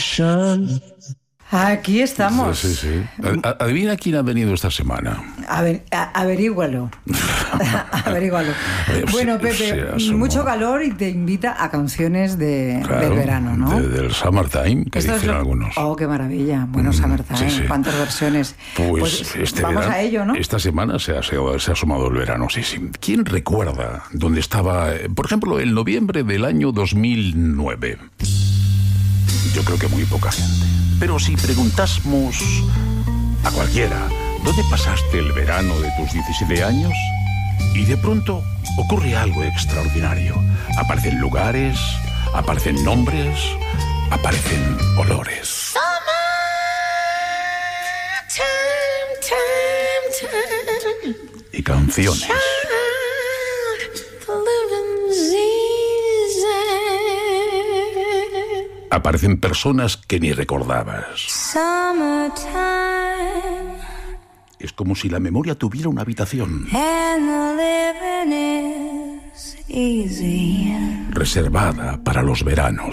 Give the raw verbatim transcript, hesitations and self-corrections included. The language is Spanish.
connection. Aquí estamos. Sí, sí, sí. Adivina quién ha venido esta semana. A ver, a, averígualo. Averígualo. Bueno, Pepe, sí, mucho calor y te invita a canciones de, claro, del verano, ¿no? De, del Summertime, que Esto dicen lo... algunos. Oh, qué maravilla. Bueno, Summertime, sí, sí. ¿Cuántas versiones? Pues, pues este vamos verano, a ello, ¿no? Esta semana se ha, se, ha, se ha sumado el verano, sí, sí. ¿Quién recuerda dónde estaba, por ejemplo, el noviembre del año dos mil nueve? Yo creo que muy poca gente. Pero si preguntásemos a cualquiera, ¿dónde pasaste el verano de tus diecisiete años? Y de pronto ocurre algo extraordinario. Aparecen lugares, aparecen nombres, aparecen olores. Y canciones. Aparecen personas que ni recordabas. Es como si la memoria tuviera una habitación reservada para los veranos.